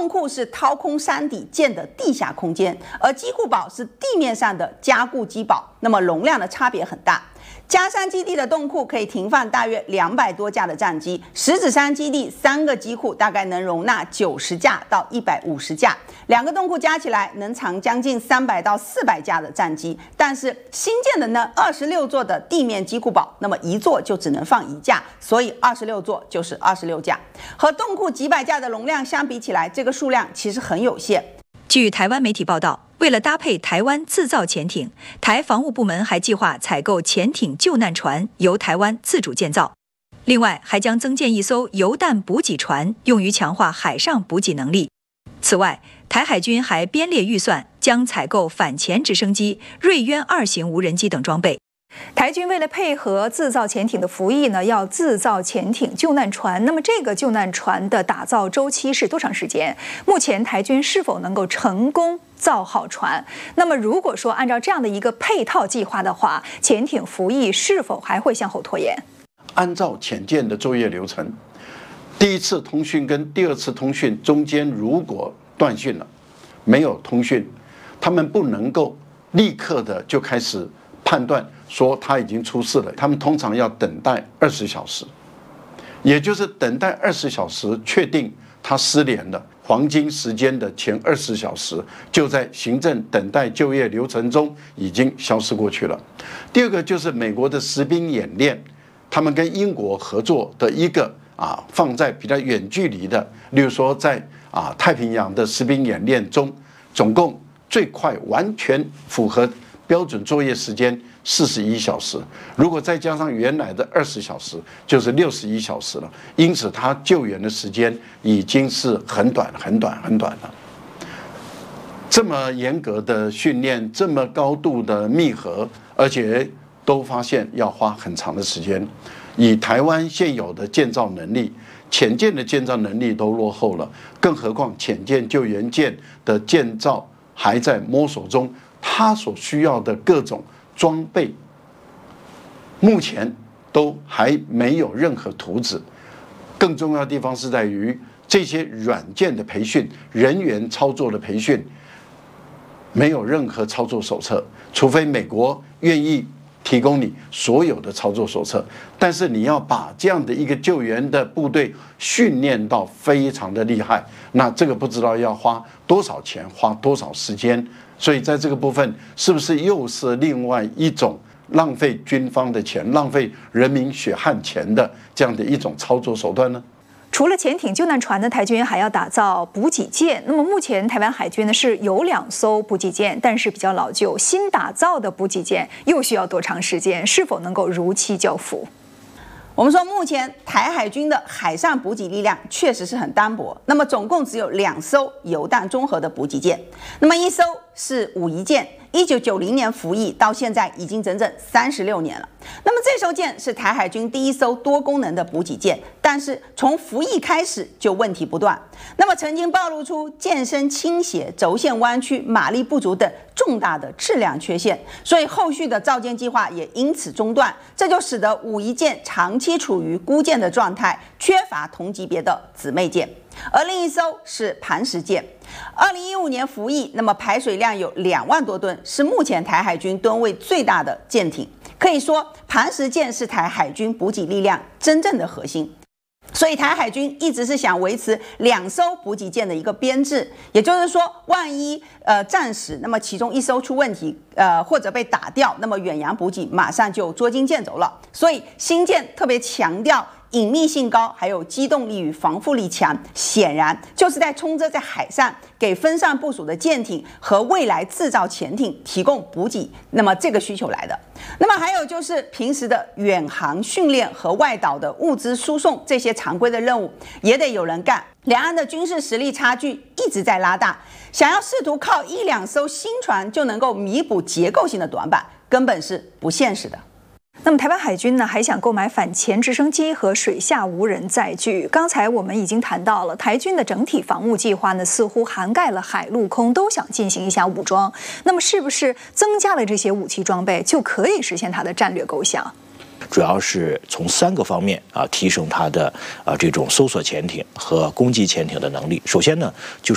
洞库是掏空山底建的地下空间，而机库堡是地面上的加固机堡，那么容量的差别很大。嘉山基地的洞库可以停放大约200多架的战机，石子山基地3个机库大概能容纳90架到150架，2个洞库加起来能藏将近300到400架的战机。但是新建的呢26座的地面机库堡，那么1座就只能放1架，所以26座就是26架，和洞库几百架的容量相比起来，这个数量其实很有限。 据台湾媒体报道，为了搭配台湾自造潜艇，台防务部门还计划采购潜艇救难船，由台湾自主建造。另外，还将增建1艘油弹补给船，用于强化海上补给能力。此外，台海军还编列预算，将采购反潜直升机、瑞渊2型无人机等装备。台军为了配合自造潜艇的服役呢，要自造潜艇救难船。那么这个救难船的打造周期是多长时间？目前台军是否能够成功造好船？那么如果说按照这样的一个配套计划的话，潜艇服役是否还会向后拖延？ 按照潜舰的作业流程，第一次通讯跟第二次通讯中间如果断讯了，没有通讯，他们不能够立刻的就开始判断说他已经出事了，他们通常要等待20小时，也就是等待20小时，确定他失联了。黄金时间的前20小时，就在行政等待就业流程中已经消失过去了。第二个就是美国的实兵演练，他们跟英国合作的一个放在比较远距离的，例如说在太平洋的实兵演练中，总共最快完全符合标准作业时间41小时，如果再加上原来的20小时，就是61小时了。因此，它救援的时间已经是很短了。这么严格的训练，这么高度的密合，而且都发现要花很长的时间。以台湾现有的建造能力，潜舰的建造能力都落后了，更何况潜舰救援舰的建造还在摸索中。它所需要的各种装备，目前都还没有任何图纸。更重要的地方是在于这些软件的培训、人员操作的培训，没有任何操作手册，除非美国愿意提供你所有的操作手册。但是你要把这样的一个救援的部队训练到非常的厉害，那这个不知道要花多少钱，花多少时间。所以在这个部分，是不是又是另外一种浪费军方的钱、浪费人民血汗钱的这样的一种操作手段呢？ 除了潜艇救难船呢，台军还要打造补给舰。那么目前台湾海军呢是有2艘补给舰，但是比较老旧，新打造的补给舰又需要多长时间？是否能够如期交付？ 我们说，目前台海军的海上补给力量确实是很单薄。那么总共只有2艘油弹综合的补给舰，那么1艘是武夷舰，1990年服役，到现在已经整整36年了。那么这艘舰是台海军第1艘多功能的补给舰，但是从服役开始就问题不断。那么曾经暴露出舰身倾斜、轴线弯曲、马力不足等重大的质量缺陷，所以后续的造舰计划也因此中断，这就使得武夷舰长期处于孤舰的状态，缺乏同级别的姊妹舰。而另1艘是磐石舰，2015年服役，那么排水量有2万多吨，是目前台海军吨位最大的舰艇。可以说，磐石舰是台海军补给力量真正的核心。所以台海军一直是想维持2艘补给舰的一个编制，也就是说，万一战时那么其中1艘出问题，或者被打掉，那么远洋补给马上就捉襟见肘了。所以新舰特别强调隐秘性高，还有机动力与防护力强，显然就是在冲着在海上给分散部署的舰艇和未来制造潜艇提供补给，那么这个需求来的。那么还有就是平时的远航训练和外岛的物资输送，这些常规的任务也得有人干。两岸的军事实力差距一直在拉大，想要试图靠1-2艘新船就能够弥补结构性的短板，根本是不现实的。 那么台湾海军呢，还想购买反潜直升机和水下无人载具。刚才我们已经谈到了，台军的整体防务计划呢，似乎涵盖了海陆空，都想进行一下武装。那么是不是增加了这些武器装备，就可以实现它的战略构想？ 主要是从3个方面提升它的这种搜索潜艇和攻击潜艇的能力。首先呢，就是